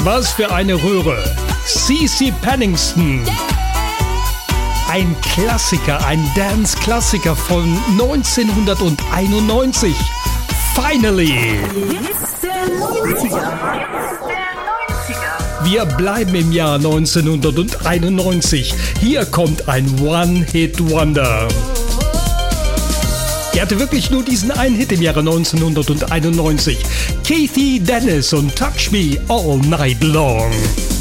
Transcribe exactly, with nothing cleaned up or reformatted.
Was für eine Röhre. C C Penningston. Ein Klassiker, ein Dance-Klassiker von neunzehnhunderteinundneunzig. Finally. Wir bleiben im Jahr neunzehnhunderteinundneunzig. Hier kommt ein One-Hit-Wonder. Er hatte wirklich nur diesen einen Hit im Jahre neunzehnhunderteinundneunzig. Kathy Dennis und Touch Me All Night Long.